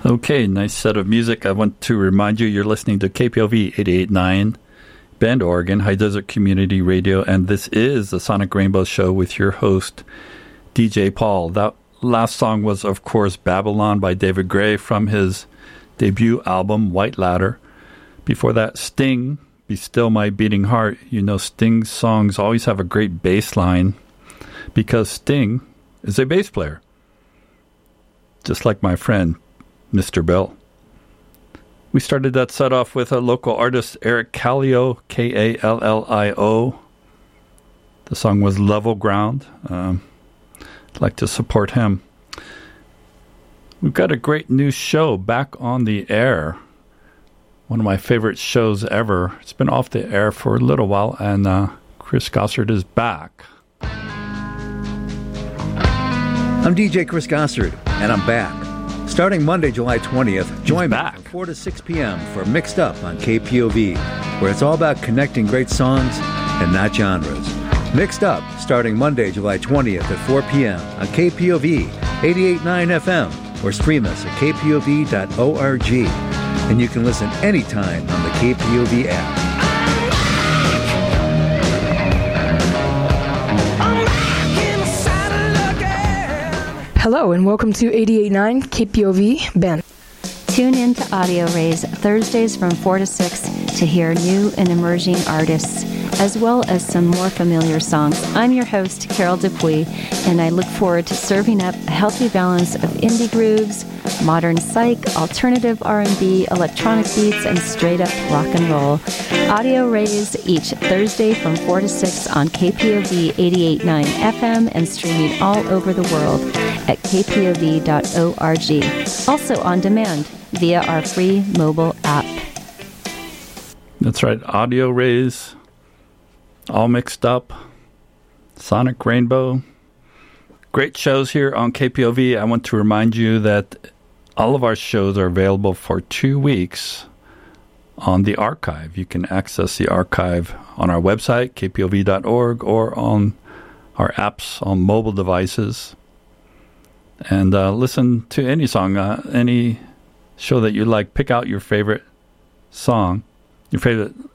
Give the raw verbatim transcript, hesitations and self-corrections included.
Okay, nice set of music. I want to remind you you're listening to K P O V eighty-eight point nine, Bend, Oregon, High Desert Community Radio, and this is the Sonic Rainbow Show with your host, D J Paul. That last song was, of course, Babylon by David Gray from his debut album, White Ladder. Before that, Sting, Be Still My Beating Heart. You know, Sting's songs always have a great bass line because Sting is a bass player, just like my friend, Mister Bell. We started that set off with a local artist, Eric Kallio, K A L L I O. The song was Level Ground. Um, I'd like to support him. We've got a great new show back on the air. One of my favorite shows ever. It's been off the air for a little while, and uh, Chris Gossard is back. I'm D J Chris Gossard, and I'm back. Starting Monday, July twentieth, join me back. from four to six p.m. for Mixed Up on K P O V, where it's all about connecting great songs and not genres. Mixed Up, starting Monday, July twentieth at four p.m. on K P O V eighty-eight point nine F M, or stream us at k p o v dot org. And you can listen anytime on the K P O V app. Hello and welcome to eighty-eight point nine K P O V Bend. Tune in to Audio Rays Thursdays from four to six to hear new and emerging artists, as well as some more familiar songs. I'm your host, Carol Dupuy, and I look forward to serving up a healthy balance of indie grooves, modern psych, alternative R and B, electronic beats, and straight-up rock and roll. Audio Rays each Thursday from four to six on K P O V eighty-eight point nine F M and streaming all over the world at k p o v dot org. Also on demand via our free mobile app. That's right, Audio Rays, all mixed up, Sonic Rainbow. Great shows here on K P O V. I want to remind you that all of our shows are available for two weeks on the archive. You can access the archive on our website, k p o v dot org, or on our apps on mobile devices. And uh, listen to any song, uh, any show that you like. Pick out your favorite song, your favorite